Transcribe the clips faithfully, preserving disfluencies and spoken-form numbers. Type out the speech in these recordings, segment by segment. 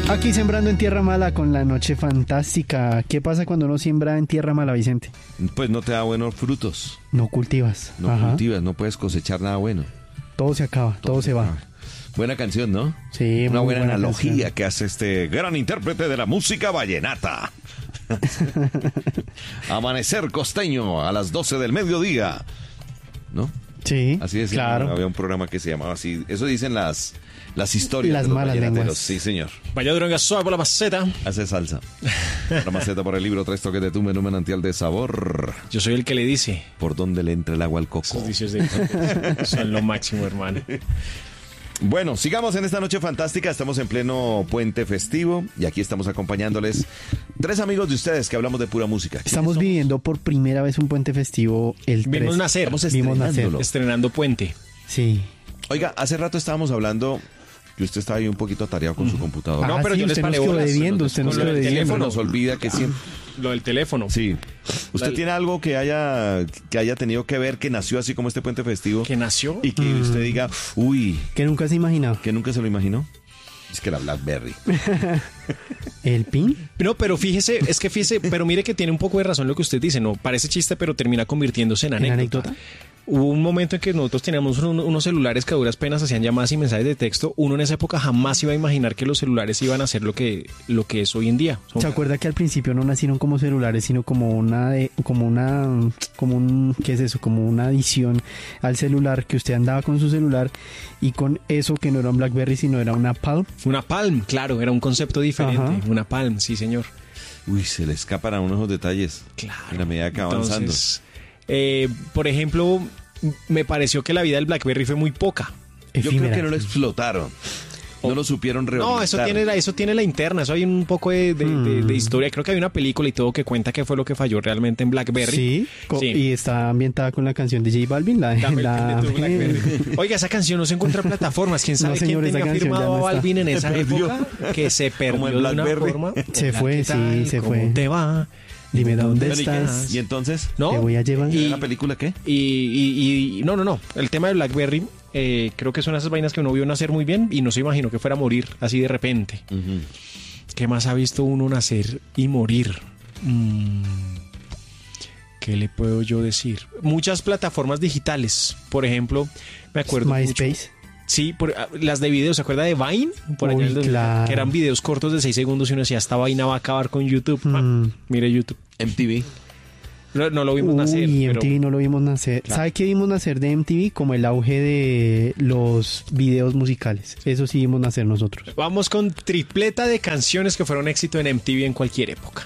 Aquí sembrando en tierra mala con la noche fantástica. ¿Qué pasa cuando uno siembra en tierra mala, Vicente? Pues no te da buenos frutos. No cultivas. No Ajá. cultivas, no puedes cosechar nada bueno. Todo se acaba, todo, todo se va. Acaba. Buena canción, ¿no? Sí, una muy buena, buena analogía canción que hace este gran intérprete de la música vallenata. Amanecer costeño a las doce del mediodía, ¿no? Sí, así es. claro. Había un programa que se llamaba así. Eso dicen las las historias las de los malas vallenateros. lenguas. Sí, señor. Vaya droga suave por la maceta. Hace salsa. La maceta por el libro Tres toques de tu menú manantial de sabor. Yo soy el que le dice. Por donde le entra el agua al coco. Esos vicios de son lo máximo, hermano. Bueno, sigamos en esta noche fantástica. Estamos en pleno puente festivo y aquí estamos acompañándoles tres amigos de ustedes que hablamos de pura música. Estamos viviendo por primera vez un puente festivo el tres. Vimos nacer. Estamos Vimos nacer. estrenándolo. Estrenando puente. Sí. Oiga, hace rato estábamos hablando que usted estaba ahí un poquito atareado con su computador. No, Ah, pero sí, yo les usted nos paré quedó bolas. debiendo, usted nos Con lo quedó del debiendo. Siempre teléfono. nos olvida que siempre... Lo del teléfono. Sí. ¿Usted La- tiene algo que haya que haya tenido que ver, que nació así como este puente festivo? Que nació. Y que usted diga, uy, Que nunca se imaginaba. que nunca se lo imaginó. Es que la BlackBerry. ¿El pin? No, pero fíjese, es que fíjese, pero mire que tiene un poco de razón lo que usted dice, ¿no? Parece chiste, pero termina convirtiéndose en ¿En anécdota. anécdota? Hubo un momento en que nosotros teníamos un- unos celulares que a duras penas hacían llamadas y mensajes de texto. Uno en esa época jamás iba a imaginar que los celulares iban a ser lo que, lo que es hoy en día. Son- ¿Se acuerda que al principio no nacieron como celulares, sino como una de, como una, como un, ¿qué es eso? Como una adición al celular, que usted andaba con su celular y con eso que no era un BlackBerry, sino era una Palm. Una Palm, claro, era un concepto diferente. Ajá. Una Palm, sí, señor. Uy, se le escapan a uno esos detalles. Claro. En la medida que va avanzando. Entonces, eh, por ejemplo, me pareció que la vida del BlackBerry fue muy poca. Yo creo Efímera. que no lo explotaron. No lo supieron reorientar. No, eso tiene, la, eso tiene la interna, eso hay un poco de, de- de- de historia. Creo que hay una película y todo que cuenta qué fue lo que falló realmente en BlackBerry. Sí, co- Sí. y está ambientada con la canción de J Balvin, la, Dame el la- pin de tu BlackBerry. Oiga, esa canción no se encuentra en plataformas. ¿Quién sabe No, señor, quién esa tenía canción ya firmado no a está. Balvin en esa Se perdió. época? Que se perdió Como en de una BlackBerry. forma. Se Hola, fue, ¿qué sí, tal? se ¿Cómo fue. te va? Dime dónde Pero, ¿y qué? estás. ¿Y entonces? ¿No? Te voy a llevar. Y- ¿La película qué? Y, y- y- no, no, no. El tema de BlackBerry, eh, creo que son esas vainas que uno vio nacer muy bien y no se imaginó que fuera a morir así de repente. Ujú. ¿Qué más ha visto uno nacer y morir? Mm, ¿Qué le puedo yo decir? Muchas plataformas digitales. Por ejemplo, me acuerdo mucho- MySpace. Sí, por- ah, las de videos, ¿se acuerda de Vine? Por allá Uy, en el dos mil, claro. que eran videos cortos de seis segundos y uno decía, esta vaina va a acabar con YouTube. Ah, Mm. mire YouTube. M T V. No, no lo vimos nacer. Uy, pero- M T V no lo vimos nacer. Claro. ¿Sabe qué vimos nacer de M T V? Como el auge de los videos musicales. Eso sí vimos nacer nosotros. Vamos con tripleta de canciones que fueron éxito en M T V en cualquier época.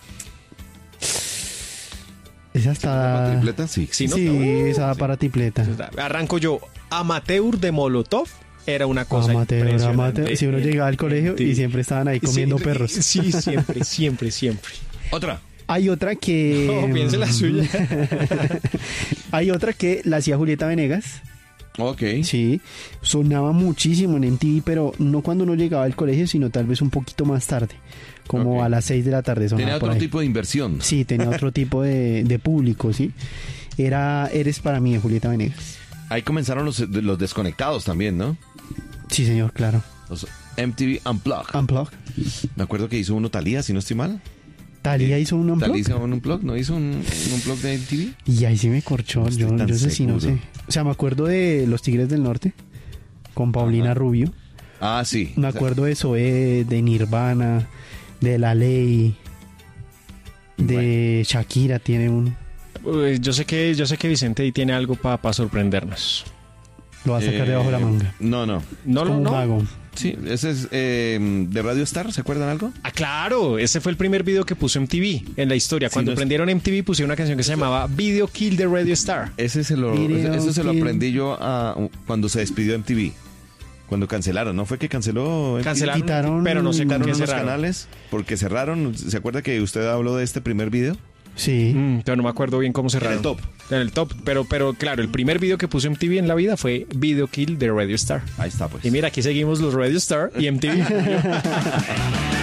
Esa ¿La está... tripleta? Sí. Sí, ¿no? Sí, Uh, esa va sí. para tripleta. Arranco yo. Amateur de Molotov era una cosa Amateur, impresionante. amateur. Si uno llegaba al colegio y siempre estaban ahí comiendo Sí, perros. Sí, siempre, siempre, siempre. Otra. Hay otra que... No, piense la suya. Hay otra que la hacía Julieta Venegas. Ok. Sí, sonaba muchísimo en M T V, pero no cuando uno llegaba al colegio, sino tal vez un poquito más tarde, como Ok. a las seis de la tarde sonaba Tenía por otro ahí. tipo de inversión. Sí, tenía otro tipo de, de público, ¿sí? Era Eres para mí de Julieta Venegas. Ahí comenzaron los, los desconectados también, ¿no? Sí, señor, claro. Los M T V Unplugged. Unplugged. Me acuerdo que hizo uno Thalía, si no estoy mal. Talía hizo un Thalía Unplugged. hizo un Unplugged, ¿no? Hizo un, un Unplugged de M T V. Y ahí sí me corchó, No estoy yo, tan yo sé sí, no sé. seguro. O sea, me acuerdo de Los Tigres del Norte, con Paulina Ajá. Rubio. Ah, sí. Me acuerdo de Zoé, de Nirvana, de La Ley, de Shakira tiene un... Uy, Yo sé que, yo sé que Vicente ahí tiene algo para sorprendernos. Lo va a sacar Eh, debajo de la manga. No, no. No, Como no, un no. mago. Sí, ese es eh, de Radio Star, ¿se acuerdan algo? Ah, claro, ese fue el primer video que puso M T V en la historia. Sí, Cuando no es- prendieron M T V pusieron una canción que se llamaba Video Kill the Radio Star. Ese se lo, Video eso se lo Kill. aprendí yo a- cuando se despidió M T V. Cuando cancelaron, ¿no? Fue que canceló M T V. Cancelaron, Quitaron- pero no sé con Quitaron qué unos cerraron. canales porque cerraron. ¿Se acuerda que usted habló de este primer video? Sí. Mm, pero no me acuerdo bien cómo cerraron. En el top. En el top, pero, pero claro, el primer video que puso M T V en la vida fue Video Kill de Radio Star. Ahí está, pues. Y mira, aquí seguimos los Radio Star y M T V.